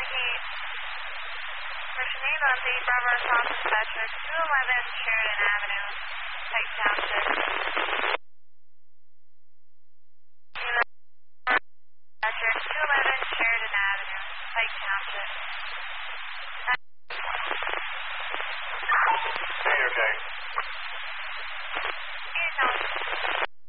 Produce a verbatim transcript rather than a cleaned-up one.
Cherokee. Personal on the Bravo South Dispatcher, two eleven Sheridan Avenue, Pike Township. Dispatcher, two eleven Sheridan Avenue, Pike Township.